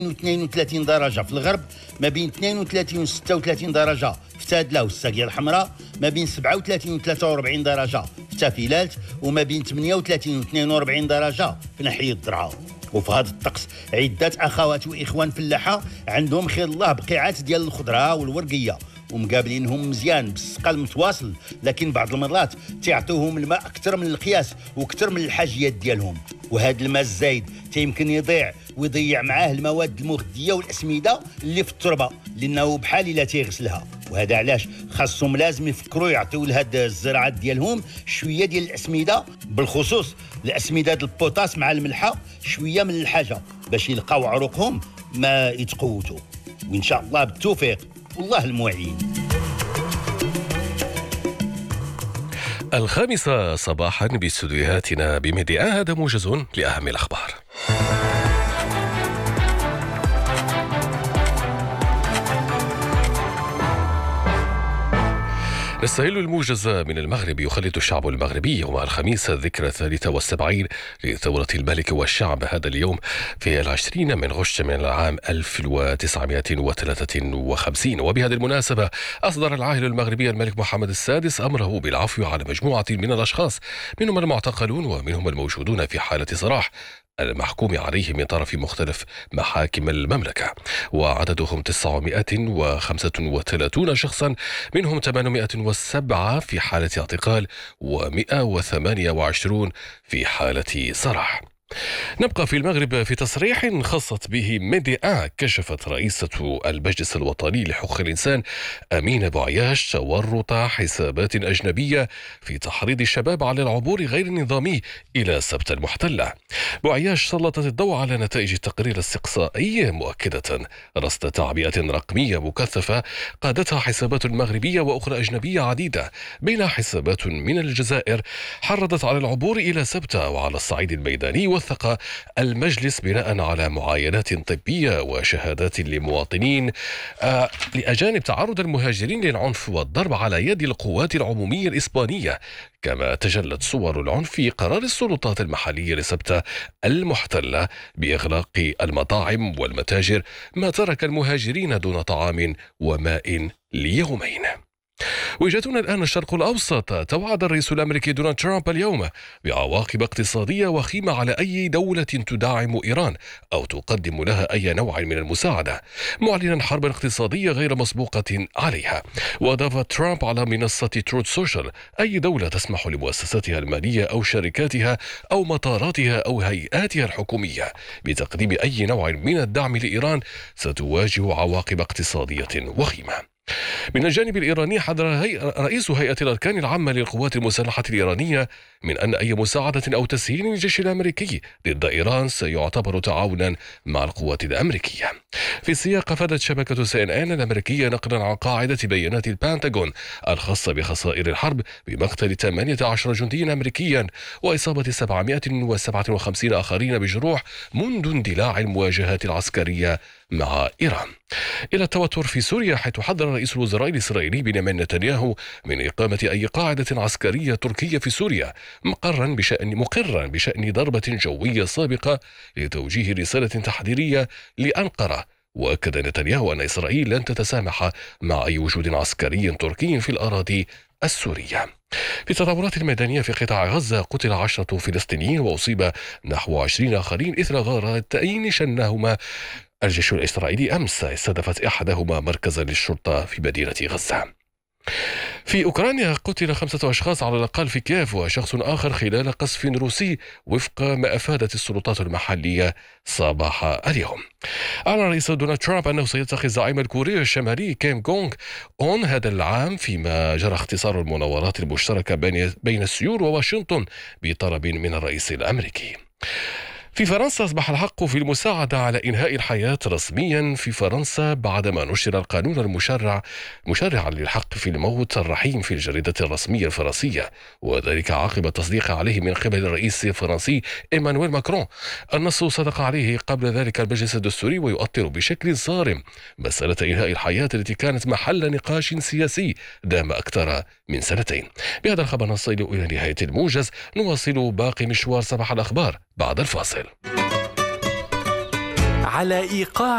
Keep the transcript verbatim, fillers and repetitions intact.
اثنين وثلاثين درجة في الغرب، ما بين اثنين وثلاثين و ستة وثلاثين درجة في تادلة والساقية الحمراء، ما بين سبعة وثلاثين و ثلاثة وأربعين درجة في تافيلات، وما بين ثمانية وثلاثين و اثنين وأربعين درجة في ناحية الدرعا. وفي هذا الطقس عدة أخوات وإخوان فلاحة عندهم خير الله بقيعات ديال الخضرة والورقية ومقابلينهم مزيان بالسقا المتواصل، لكن بعض المرات تعطوهم الماء أكثر من القياس وأكثر من الحاجيات ديالهم، وهذا الماء الزايد تيمكن يضيع ويضيع معاه المواد المغذية والأسمدة اللي في التربة، لأنه بحال إلا تيغسلها. وهذا علاش خاصهم لازم يفكروا يعطيو لهاد الزراعات ديالهم شوية ديال الأسمدة، بالخصوص الأسمدة ديال البوتاس مع الملحة شوية من الحاجة، باش يلقاو عروقهم ما يتقوتوا. وإن شاء الله بالتوفيق والله المعين. الخامسة صباحا باستديوهاتنا بميديا، هذا موجز لأهم الأخبار. نستهل الموجز من المغرب. يخلد الشعب المغربي يوم الخميس الذكرى الثالثة والسبعين لثورة الملك والشعب هذا اليوم في العشرين من غشت من العام ألف وتسعمائة وثلاثة وخمسين. وبهذه المناسبة أصدر العاهل المغربي الملك محمد السادس أمره بالعفو على مجموعة من الأشخاص، منهم المعتقلون ومنهم الموجودون في حالة سراح المحكوم عليه من طرف مختلف محاكم المملكة، وعددهم تسعمائة وخمسة وثلاثين شخصا، منهم ثمانمائة وسبعة في حالة اعتقال ومائة وثمانية وعشرين في حالة سراح. نبقى في المغرب. في تصريح خصت به ميديا، كشفت رئيسة المجلس الوطني لحقوق الإنسان أمينة بوعياش تورط حسابات أجنبية في تحريض الشباب على العبور غير النظامي إلى سبت المحتلة. بوعياش سلطت الضوء على نتائج التقرير الاستقصائي، مؤكدة رصد تعبئة رقمية مكثفة قادتها حسابات مغربية وأخرى أجنبية عديدة، بين حسابات من الجزائر حرضت على العبور إلى سبت. وعلى الصعيد الميداني وثق المجلس بناء على معاينات طبية وشهادات لمواطنين آه لأجانب تعرض المهاجرين للعنف والضرب على يد القوات العمومية الإسبانية، كما تجلت صور العنف في قرار السلطات المحلية لسبت المحتلة بإغلاق المطاعم والمتاجر، ما ترك المهاجرين دون طعام وماء ليومين. وجهتنا الآن الشرق الأوسط. توعد الرئيس الأمريكي دونالد ترامب اليوم بعواقب اقتصادية وخيمة على أي دولة تدعم إيران أو تقدم لها أي نوع من المساعدة، معلنا حربا اقتصادية غير مسبوقة عليها. وأضاف ترامب على منصة تروث سوشيال: أي دولة تسمح لمؤسساتها المالية أو شركاتها أو مطاراتها أو هيئاتها الحكومية بتقديم أي نوع من الدعم لإيران ستواجه عواقب اقتصادية وخيمة. من الجانب الإيراني، حذر هي... رئيس هيئة الأركان العامة للقوات المسلحة الإيرانية من أن أي مساعدة أو تسهيل للجيش الأمريكي ضد إيران سيعتبر تعاونا مع القوات الأمريكية. في السياق، أفادت شبكة سي إن إن الأمريكية نقلا عن قاعدة بيانات البنتاغون الخاصة بخسائر الحرب بمقتل ثمانية عشر جنديا أمريكيا وإصابة سبعمائة وسبعة وخمسين آخرين بجروح منذ اندلاع المواجهات العسكرية مع إيران. إلى التوتر في سوريا، حيث حذر رئيس الوزراء الإسرائيلي بنيامين نتنياهو من إقامة أي قاعدة عسكرية تركية في سوريا، مقرا بشأن مقرا بشأن ضربة جوية سابقة لتوجيه رسالة تحذيرية لأنقرة. وأكد نتنياهو أن إسرائيل لن تتسامح مع أي وجود عسكري تركي في الأراضي السورية. في التطورات الميدانية في قطاع غزة، قتل عشرة فلسطينيين وأصيب نحو عشرين آخرين إثر غارتين شنهما الجيش الإسرائيلي أمس، استهدفت إحداهما مركزا للشرطة في مدينة غزة. في أوكرانيا، قتل خمسة أشخاص على الأقل في كييف وشخص آخر خلال قصف روسي، وفق ما أفادت السلطات المحلية صباح اليوم. أعلن الرئيس دونالد ترامب أنه سيلتقي الزعيم الكوري الشمالي كيم جونغ أون هذا العام، فيما جرى اختصار المناورات المشتركة بين سيول وواشنطن بطلب من الرئيس الأمريكي. في فرنسا، أصبح الحق في المساعدة على إنهاء الحياة رسميا في فرنسا بعدما نشر القانون المشرع مشرعا للحق في الموت الرحيم في الجريدة الرسمية الفرنسية، وذلك عقب التصديق عليه من قبل الرئيس الفرنسي إيمانويل ماكرون. النص صدق عليه قبل ذلك المجلس الدستوري، ويؤطر بشكل صارم مسألة إنهاء الحياة التي كانت محل نقاش سياسي دام أكثر من سنتين. بهذا الخبر نصل إلى نهاية الموجز. نواصل باقي مشوار صباح الأخبار بعد الفاصل. على إيقاع